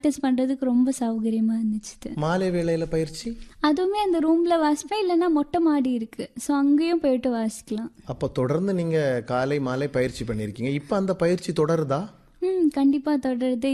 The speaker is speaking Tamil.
ப்ராக்டிஸ் பண்ணுறதுக்கு ரொம்ப சௌகரியமாக இருந்துச்சு. மாலை வேளையில பயிற்சி? அதுவுமே அந்த ரூமில் வாசிப்பேன், இல்லைன்னா மொட்டை மாடி இருக்குது, ஸோ அங்கேயும் போயிட்டு வாசிக்கலாம். அப்போ தொடர்ந்து நீங்கள் காலை மாலை பயிற்சி பண்ணியிருக்கீங்க. இப்போ அந்த பயிற்சி தொடருதா? கண்டிப்பாக தொடருது.